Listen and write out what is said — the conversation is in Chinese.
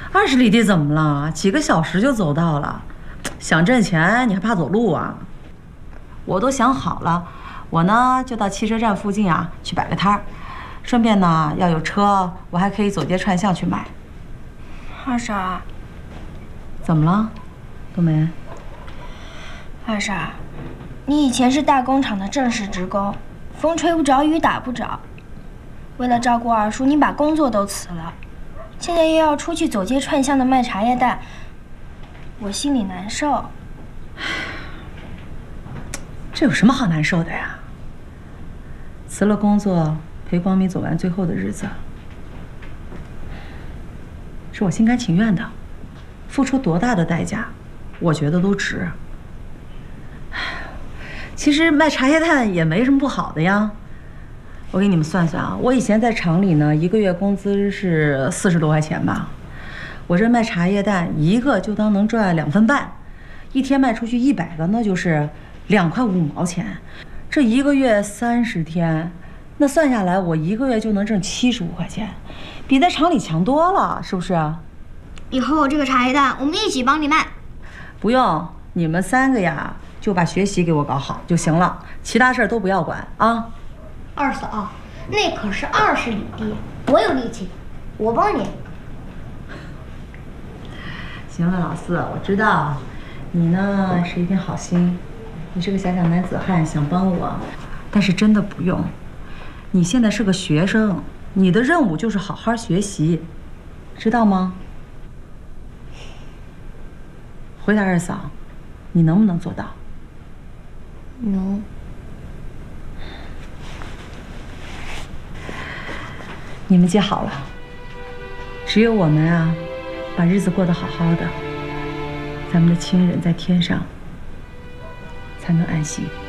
20里地怎么了？几个小时就走到了。想挣钱，你还怕走路啊？我都想好了，我呢就到汽车站附近啊去摆个摊儿，顺便呢要有车，我还可以走街串巷去买。 二婶， 怎么了，冬梅？ 二婶，你以前是大工厂的正式职工，风吹不着，雨打不着。为了照顾二叔，你把工作都辞了，现在又要出去走街串巷的卖茶叶蛋，我心里难受。 这有什么好难受的呀？辞了工作，陪光明走完最后的日子，是我心甘情愿的，付出多大的代价，我觉得都值。其实卖茶叶蛋也没什么不好的呀。我给你们算算啊，我以前在厂里呢，一个月工资是40多块钱吧，我这卖茶叶蛋一个就当能赚2分半，一天卖出去100个，那就是2块5毛钱，这一个月30天，那算下来我一个月就能挣75块钱，比在厂里强多了，是不是啊？ 以后这个茶叶蛋我们一起帮你卖。不用，你们3个呀，就把学习给我搞好就行了，其他事儿都不要管啊。 二嫂，那可是20里地，我有力气，我帮你。 行了，老四，我知道你呢是一片好心，你是个小小男子汉，想帮我，但是真的不用。你现在是个学生，你的任务就是好好学习，知道吗？回答二嫂，你能不能做到？ 能。 你们记好了，只有我们啊，把日子过得好好的，咱们的亲人在天上才能安心。